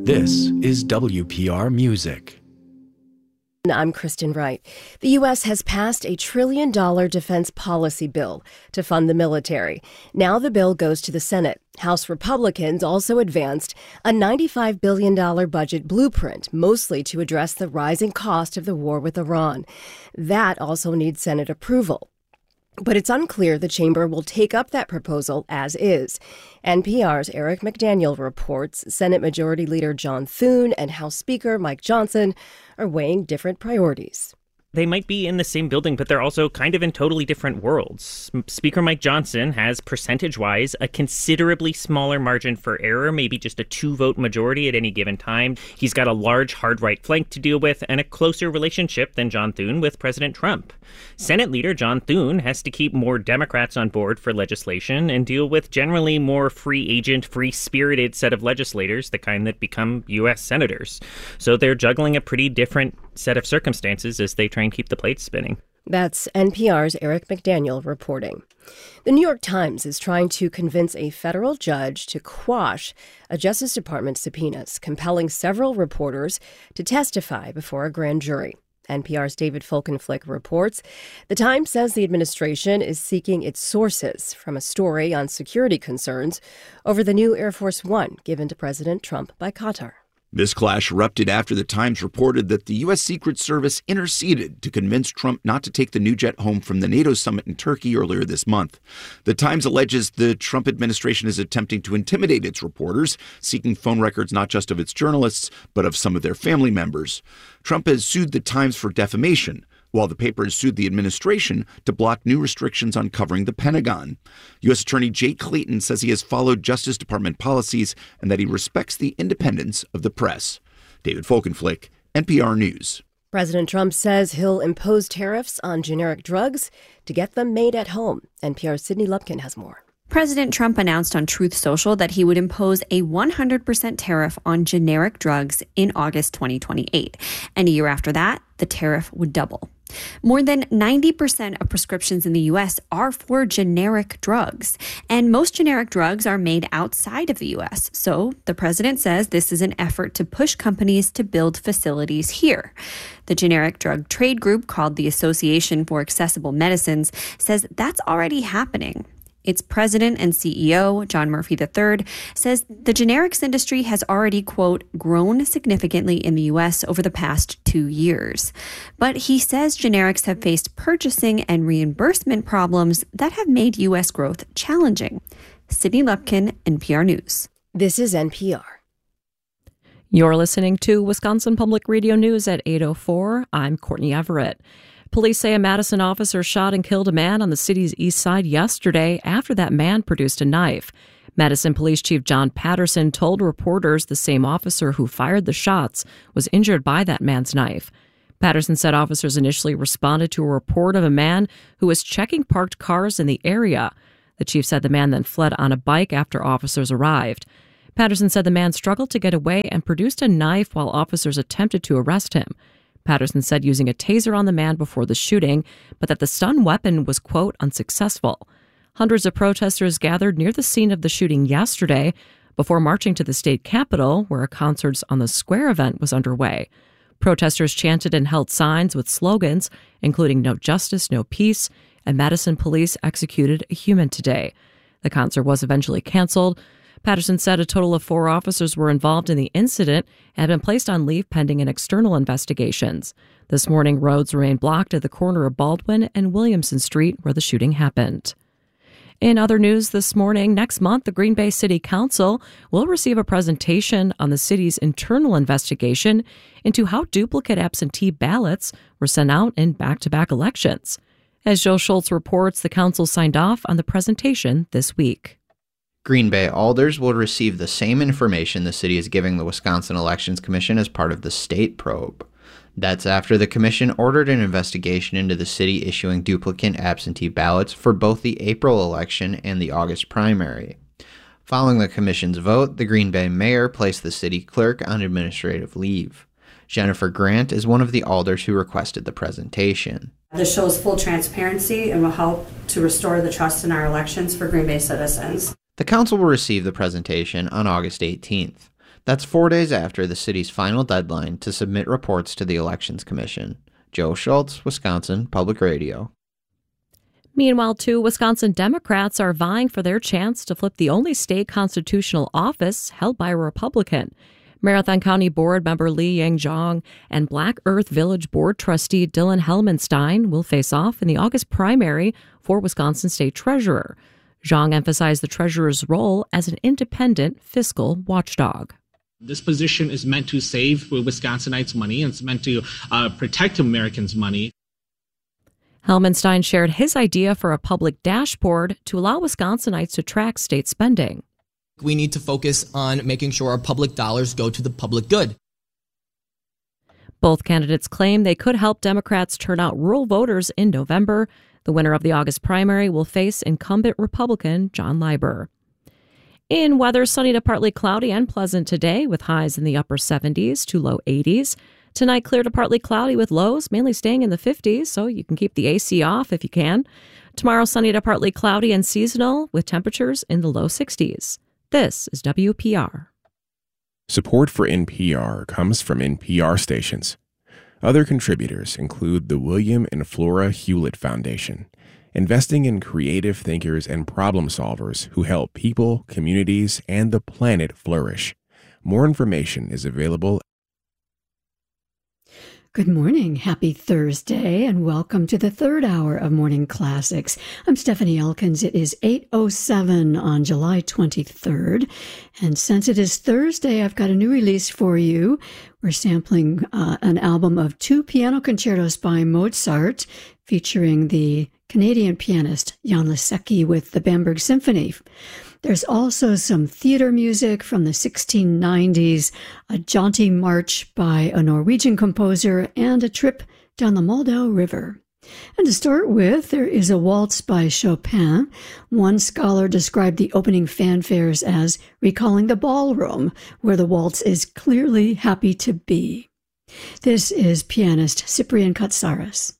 This is WPR Music. I'm Kristen Wright. The U.S. has passed a $1 trillion defense policy bill to fund the military. Now the bill goes to the Senate. House Republicans also advanced a $95 billion budget blueprint, mostly to address the rising cost of the war with Iran. That also needs Senate approval. But it's unclear the chamber will take up that proposal as is. NPR's Eric McDaniel reports Senate Majority Leader John Thune and House Speaker Mike Johnson are weighing different priorities. They might be in the same building, but they're also kind of in totally different worlds. Speaker Mike Johnson has, percentage-wise, a considerably smaller margin for error, maybe just a 2-vote majority at any given time. He's got a large hard-right flank to deal with and a closer relationship than John Thune with President Trump. Senate Leader John Thune has to keep more Democrats on board for legislation and deal with generally more free agent, free-spirited set of legislators, the kind that become U.S. senators. So they're juggling a pretty different set of circumstances as they try and keep the plates spinning. That's NPR's Eric McDaniel reporting. The New York Times is trying to convince a federal judge to quash a Justice Department subpoenas, compelling several reporters to testify before a grand jury. NPR's David Folkenflik reports the Times says the administration is seeking its sources from a story on security concerns over the new Air Force One given to President Trump by Qatar. This clash erupted after the Times reported that the U.S. Secret Service interceded to convince Trump not to take the new jet home from the NATO summit in Turkey earlier this month. The Times alleges the Trump administration is attempting to intimidate its reporters, seeking phone records not just of its journalists, but of some of their family members. Trump has sued the Times for defamation, while the paper has sued the administration to block new restrictions on covering the Pentagon. U.S. Attorney Jay Clayton says he has followed Justice Department policies and that he respects the independence of the press. David Folkenflik, NPR News. President Trump says he'll impose tariffs on generic drugs to get them made at home. NPR's Sydney Lupkin has more. President Trump announced on Truth Social that he would impose a 100% tariff on generic drugs in August 2028. And a year after that, the tariff would double. More than 90% of prescriptions in the U.S. are for generic drugs, and most generic drugs are made outside of the U.S. So the president says this is an effort to push companies to build facilities here. The generic drug trade group, called the Association for Accessible Medicines, says that's already happening. Its president and CEO, John Murphy III, says the generics industry has already, quote, grown significantly in the U.S. over the past 2 years. But he says generics have faced purchasing and reimbursement problems that have made U.S. growth challenging. Sydney Lupkin, NPR News. This is NPR. You're listening to Wisconsin Public Radio News at 8:04. I'm Courtney Everett. Police say a Madison officer shot and killed a man on the city's east side yesterday after that man produced a knife. Madison Police Chief John Patterson told reporters the same officer who fired the shots was injured by that man's knife. Patterson said officers initially responded to a report of a man who was checking parked cars in the area. The chief said the man then fled on a bike after officers arrived. Patterson said the man struggled to get away and produced a knife while officers attempted to arrest him. Patterson said using a taser on the man before the shooting, but that the stun weapon was, quote, unsuccessful. Hundreds of protesters gathered near the scene of the shooting yesterday before marching to the state capitol, where a Concerts on the Square event was underway. Protesters chanted and held signs with slogans, including "No Justice, No Peace," and "Madison Police Executed a Human Today." The concert was eventually canceled. Patterson said a total of 4 officers were involved in the incident and have been placed on leave pending an external investigations. This morning, roads remain blocked at the corner of Baldwin and Williamson Street where the shooting happened. In other news this morning, next month, the Green Bay City Council will receive a presentation on the city's internal investigation into how duplicate absentee ballots were sent out in back-to-back elections. As Joe Schultz reports, the council signed off on the presentation this week. Green Bay alders will receive the same information the city is giving the Wisconsin Elections Commission as part of the state probe. That's after the commission ordered an investigation into the city issuing duplicate absentee ballots for both the April election and the August primary. Following the commission's vote, the Green Bay mayor placed the city clerk on administrative leave. Jennifer Grant is one of the alders who requested the presentation. This shows full transparency and will help to restore the trust in our elections for Green Bay citizens. The council will receive the presentation on August 18th. That's 4 days after the city's final deadline to submit reports to the Elections Commission. Joe Schultz, Wisconsin Public Radio. Meanwhile, 2 Wisconsin Democrats are vying for their chance to flip the only state constitutional office held by a Republican. Marathon County Board member Lee Yang-jong and Black Earth Village Board trustee Dylan Helmenstein will face off in the August primary for Wisconsin State Treasurer. Zhang emphasized the treasurer's role as an independent fiscal watchdog. This position is meant to save Wisconsinites money, and it's meant to protect Americans' money. Helmenstein shared his idea for a public dashboard to allow Wisconsinites to track state spending. We need to focus on making sure our public dollars go to the public good. Both candidates claim they could help Democrats turn out rural voters in November. The winner of the August primary will face incumbent Republican John Leiber. In weather, sunny to partly cloudy and pleasant today with highs in the upper 70s to low 80s. Tonight, clear to partly cloudy with lows mainly staying in the 50s, so you can keep the AC off if you can. Tomorrow, sunny to partly cloudy and seasonal with temperatures in the low 60s. This is WPR. Support for NPR comes from NPR stations. Other contributors include the William and Flora Hewlett Foundation, investing in creative thinkers and problem solvers who help people, communities, and the planet flourish. More information is available. Good morning. Happy Thursday, and welcome to the third hour of Morning Classics. I'm Stephanie Elkins. It is 8:07 on July 23rd, and since it is Thursday, I've got a new release for you. We're sampling an album of 2 piano concertos by Mozart, featuring the Canadian pianist Jan Lisecki with the Bamberg Symphony. There's also some theater music from the 1690s, a jaunty march by a Norwegian composer, and a trip down the Moldau River. And to start with, there is a waltz by Chopin. One scholar described the opening fanfares as recalling the ballroom, where the waltz is clearly happy to be. This is pianist Cyprian Katsaris.